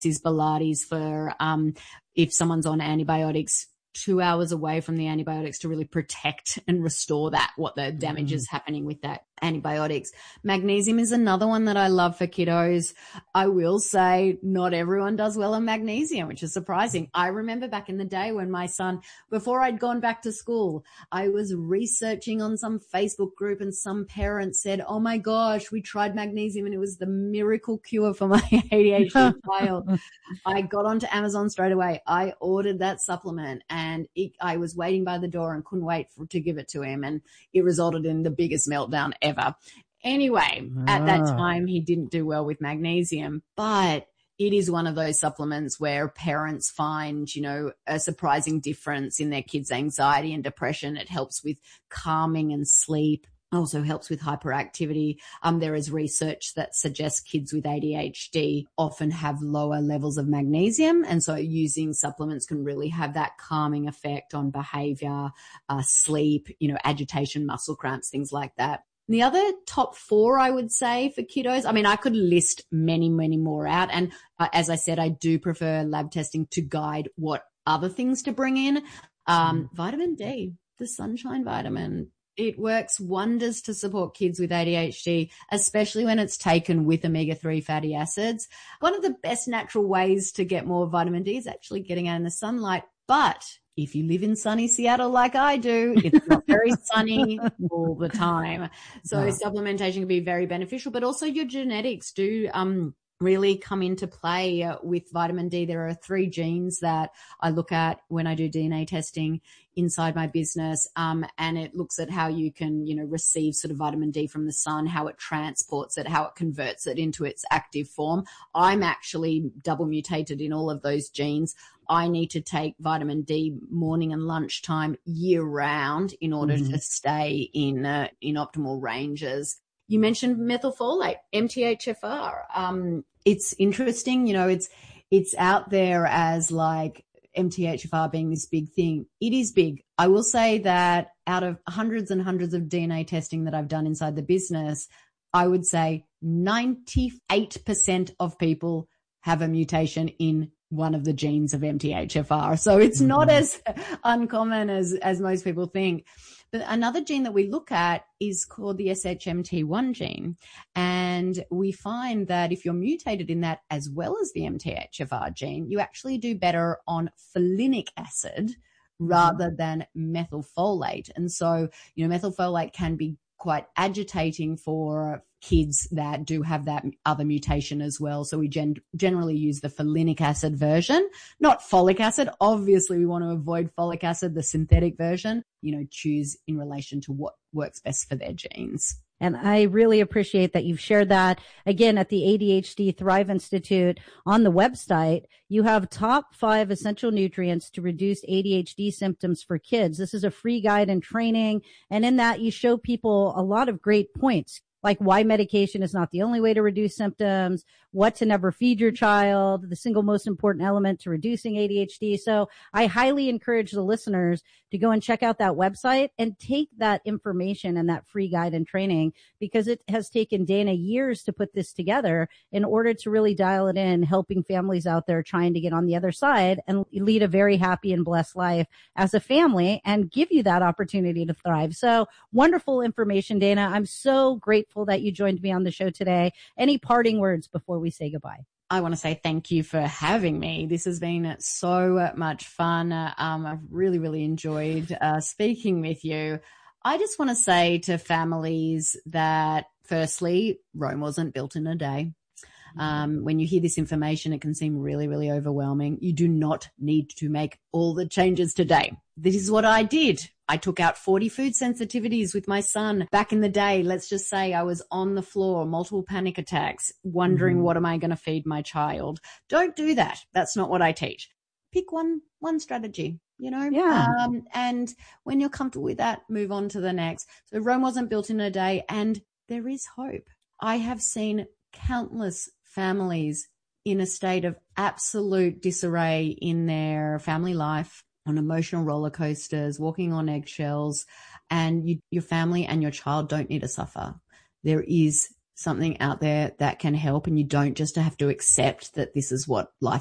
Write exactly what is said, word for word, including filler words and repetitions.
is Pilates for um, if someone's on antibiotics, two hours away from the antibiotics to really protect and restore that, what the damage mm. is happening with that antibiotics. Magnesium is another one that I love for kiddos. I will say not everyone does well on magnesium, which is surprising. I remember back in the day when my son, before I'd gone back to school, I was researching on some Facebook group and some parents said, oh my gosh, we tried magnesium and it was the miracle cure for my A D H D child. I got onto Amazon straight away. I ordered that supplement and it, I was waiting by the door and couldn't wait for, to give it to him. And it resulted in the biggest meltdown ever. Anyway, ah. at that time, he didn't do well with magnesium, but it is one of those supplements where parents find, you know, a surprising difference in their kids' anxiety and depression. It helps with calming and sleep. Also helps with hyperactivity. Um, there is research that suggests kids with A D H D often have lower levels of magnesium. And so using supplements can really have that calming effect on behavior, uh, sleep, you know, agitation, muscle cramps, things like that. The other top four, I would say, for kiddos, I mean, I could list many, many more out. And uh, as I said, I do prefer lab testing to guide what other things to bring in. Um, mm. Vitamin D, the sunshine vitamin. It works wonders to support kids with A D H D, especially when it's taken with omega three fatty acids. One of the best natural ways to get more vitamin D is actually getting out in the sunlight. But if you live in sunny Seattle like I do, it's not very sunny all the time. So no. Supplementation can be very beneficial, but also your genetics do um really come into play uh, with vitamin D. There are three genes that I look at when I do D N A testing inside my business. Um, and it looks at how you can, you know, receive sort of vitamin D from the sun, how it transports it, how it converts it into its active form. I'm actually double mutated in all of those genes. I need to take vitamin D morning and lunchtime year round in order mm-hmm. to stay in, uh, in optimal ranges. You mentioned methylfolate, M T H F R. Um, it's interesting, you know, it's, it's out there as like M T H F R being this big thing. It is big. I will say that out of hundreds and hundreds of D N A testing that I've done inside the business, I would say ninety-eight percent of people have a mutation in one of the genes of M T H F R. So it's mm-hmm. not as uncommon as, as most people think. But another gene that we look at is called the S H M T one gene. And we find that if you're mutated in that as well as the M T H F R gene, you actually do better on folinic acid rather mm-hmm. than methylfolate. And so, you know, methylfolate can be quite agitating for kids that do have that other mutation as well. So we gen- generally use the folinic acid version, not folic acid. Obviously, we want to avoid folic acid, the synthetic version, you know, choose in relation to what works best for their genes. And I really appreciate that you've shared that. Again, at the A D H D Thrive Institute on the website, you have top five essential nutrients to reduce A D H D symptoms for kids. This is a free guide and training. And in that, you show people a lot of great points, like why medication is not the only way to reduce symptoms, what to never feed your child, the single most important element to reducing A D H D. So I highly encourage the listeners to go and check out that website and take that information and that free guide and training, because it has taken Dana years to put this together in order to really dial it in, helping families out there trying to get on the other side and lead a very happy and blessed life as a family and give you that opportunity to thrive. So wonderful information, Dana. I'm so grateful that you joined me on the show today. Any parting words before we say goodbye? I want to say thank you for having me. This has been so much fun. Uh, um, I've really, really enjoyed uh, speaking with you. I just want to say to families that, firstly, Rome wasn't built in a day. Um, when you hear this information, it can seem really, really overwhelming. You do not need to make all the changes today. This is what I did. I took out forty food sensitivities with my son back in the day. Let's just say I was on the floor, multiple panic attacks, wondering mm-hmm. what am I going to feed my child? Don't do that. That's not what I teach. Pick one, one strategy, you know? Yeah. Um, and when you're comfortable with that, move on to the next. So Rome wasn't built in a day, and there is hope. I have seen countless families in a state of absolute disarray in their family life, on emotional roller coasters, walking on eggshells, and you, your family and your child don't need to suffer. There is something out there that can help, and you don't just have to accept that this is what life